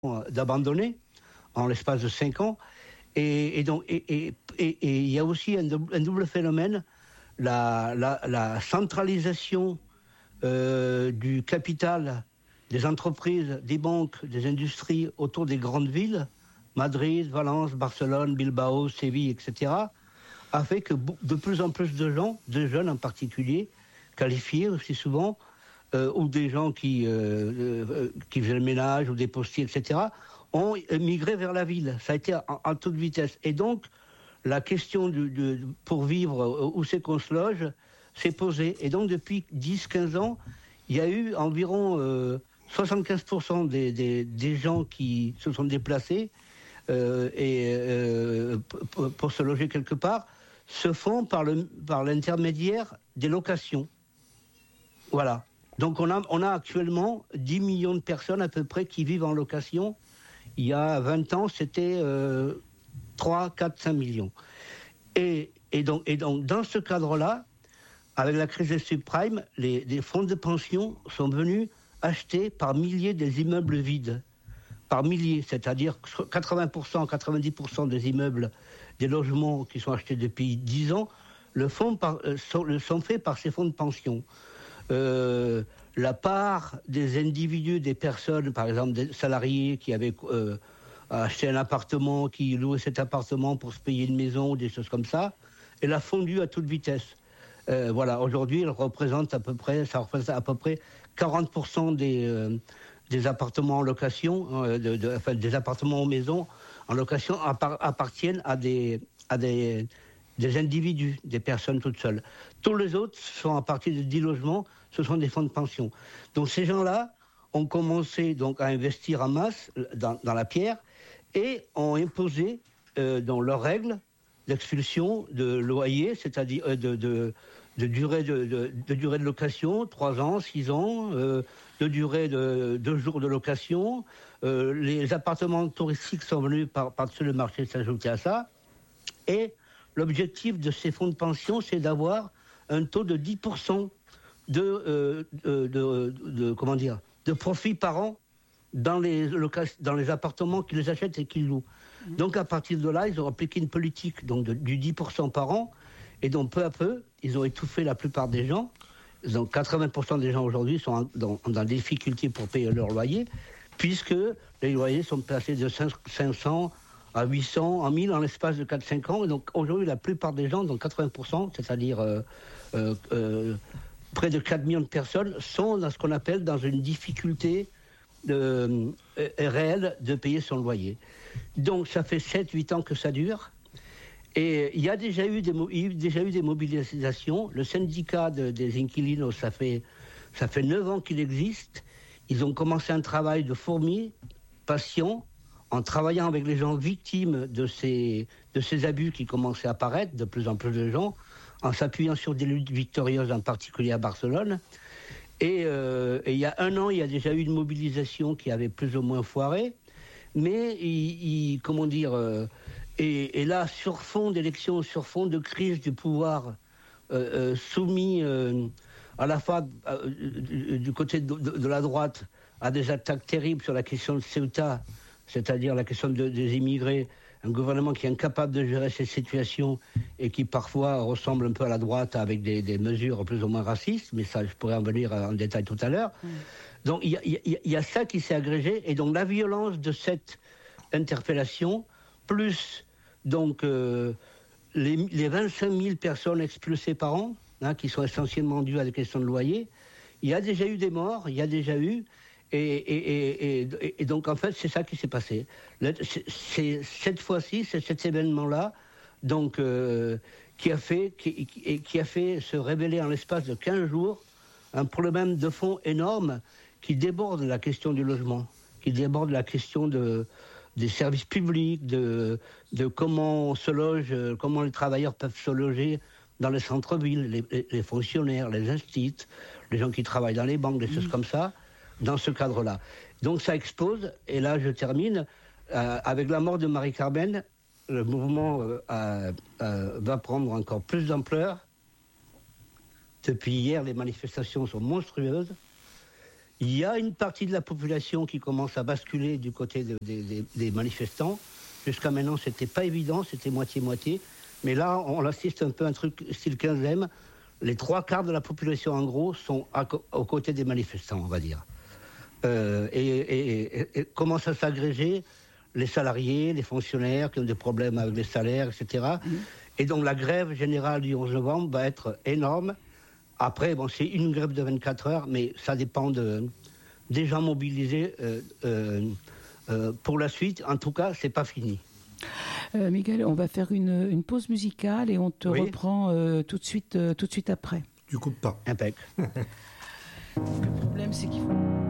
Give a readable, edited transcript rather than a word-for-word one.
d'abandonner en l'espace de 5 ans. Et il y a aussi un double phénomène, la centralisation du capital des entreprises, des banques, des industries autour des grandes villes, Madrid, Valence, Barcelone, Bilbao, Séville, etc., a fait que de plus en plus de gens, de jeunes en particulier, qualifiés aussi souvent, ou des gens qui faisaient le ménage, ou des postiers, etc., ont migré vers la ville. Ça a été en toute vitesse. Et donc, la question pour vivre, où c'est qu'on se loge, s'est posée. Et donc, depuis 10-15 ans, il y a eu environ 75% des gens qui se sont déplacés pour se loger quelque part, se font par l'intermédiaire des locations. Voilà. Donc on a actuellement 10 millions de personnes à peu près qui vivent en location. Il y a 20 ans, c'était 3, 4, 5 millions. Et donc dans ce cadre-là, avec la crise des subprimes, les fonds de pension sont venus acheter par milliers des immeubles vides. Par milliers, c'est-à-dire 80%, 90% des immeubles, des logements qui sont achetés depuis 10 ans, sont faits par ces fonds de pension. La part des individus, des personnes, par exemple des salariés qui avaient acheté un appartement, qui louaient cet appartement pour se payer une maison, des choses comme ça, elle a fondu à toute vitesse. Voilà, aujourd'hui, ça représente à peu près 40% des appartements en location, des appartements aux maisons en location appartiennent à des individus, des personnes toutes seules. Tous les autres sont à partir de 10 logements, ce sont des fonds de pension. Donc ces gens-là ont commencé donc à investir en masse dans la pierre et ont imposé dans leurs règles d'expulsion de loyer, c'est-à-dire de durée de location, 3 ans, 6 ans, de durée de 2 jours de location. Les appartements touristiques sont venus par-dessus le marché s'ajouter à ça. Et l'objectif de ces fonds de pension, c'est d'avoir un taux de 10% de profit par an dans les appartements qu'ils achètent et qu'ils louent. Donc à partir de là, ils ont appliqué une politique du 10% par an, et donc peu à peu, ils ont étouffé la plupart des gens. Donc 80% des gens aujourd'hui sont dans des difficultés pour payer leur loyer, puisque les loyers sont passés de 500 à 800, à 1000 en l'espace de 4-5 ans. Et donc aujourd'hui, la plupart des gens, donc 80%, c'est-à-dire près de 4 millions de personnes, sont dans ce qu'on appelle dans une difficulté réelle de payer son loyer. Donc ça fait 7-8 ans que ça dure. Et il y a déjà eu des mobilisations. Le syndicat des inquilinos, ça fait 9 ans qu'il existe. Ils ont commencé un travail de fourmi, patient, en travaillant avec les gens victimes de ces abus qui commençaient à apparaître, de plus en plus de gens, en s'appuyant sur des luttes victorieuses, en particulier à Barcelone. Et il y a 1 an, il y a déjà eu une mobilisation qui avait plus ou moins foiré. Mais, et là, sur fond d'élections, sur fond de crise du pouvoir, soumis à la fois du côté de la droite à des attaques terribles sur la question de Ceuta, c'est-à-dire la question des immigrés, un gouvernement qui est incapable de gérer cette situation et qui parfois ressemble un peu à la droite avec des mesures plus ou moins racistes, mais ça je pourrais en venir en détail tout à l'heure. Donc il y a ça qui s'est agrégé, et donc la violence de cette interpellation, plus donc les 25 000 personnes expulsées par an, qui sont essentiellement dues à des questions de loyer. Il y a déjà eu des morts, et donc en fait c'est ça qui s'est passé. Cette fois-ci, c'est cet événement-là donc qui a fait se révéler en l'espace de 15 jours un problème de fond énorme qui déborde la question du logement, qui déborde la question des services publics, de comment on se loge, comment les travailleurs peuvent se loger dans les centres-villes, les fonctionnaires, les instituts, les gens qui travaillent dans les banques, des choses comme ça, dans ce cadre-là. Donc ça explose, et là je termine, avec la mort de Marie-Carmen, le mouvement va prendre encore plus d'ampleur. Depuis hier, les manifestations sont monstrueuses. Il y a une partie de la population qui commence à basculer du côté des manifestants. Jusqu'à maintenant, c'était pas évident, c'était moitié-moitié. Mais là, on assiste un peu à un truc style 15e. Les 3/4 de la population, en gros, sont aux côtés des manifestants, on va dire. Et commencent à s'agréger les salariés, les fonctionnaires qui ont des problèmes avec les salaires, etc. Et donc la grève générale du 11 novembre va être énorme. Après, bon, c'est une grève de 24 heures, mais ça dépend des gens mobilisés pour la suite. En tout cas, c'est pas fini. Miguel, on va faire une pause musicale et on te reprend tout de suite après. Tu coupes pas. Impec. Le problème, c'est qu'il faut...